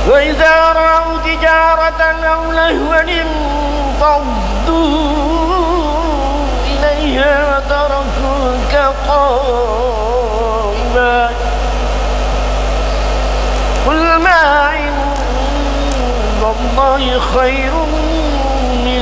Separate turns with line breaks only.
وإذا رأوا تجارة أو لهوا انفضوا إليها وتركوك قائما قل ما عند الله خير